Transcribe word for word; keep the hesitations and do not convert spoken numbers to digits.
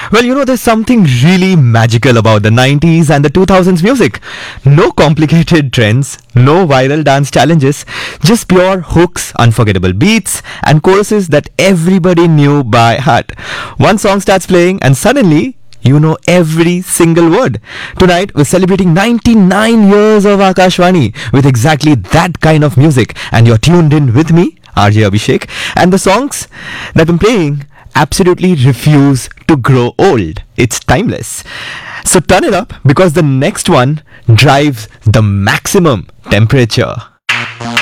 Well, you know, there's something really magical about the nineties and the two thousands music. No complicated trends, no viral dance challenges, just pure hooks, unforgettable beats, and choruses that everybody knew by heart. One song starts playing, and suddenly, you know every single word. Tonight, we're celebrating ninety-nine years of Akashvani with exactly that kind of music. And you're tuned in with me, R J Abhishek. And the songs that I'm playing absolutely refuse to grow old. It's timeless. So turn it up because the next one drives the maximum temperature.